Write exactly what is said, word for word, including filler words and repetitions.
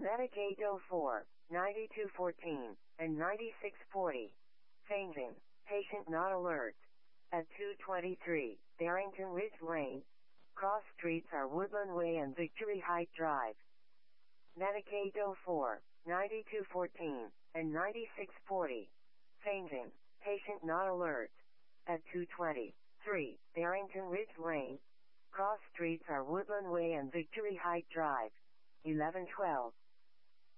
Medicaid oh four, ninety-two fourteen, and ninety-six forty. Fainting. Patient not alert. At two twenty-three, Barrington Ridge Lane. Cross streets are Woodland Way and Victory Height Drive. Medicaid oh four, ninety-two fourteen, and ninety-six forty. Fainting. Patient not alert. At two twenty-three, Barrington Ridge Lane. Cross streets are Woodland Way and Victory Height Drive. eleven twelve.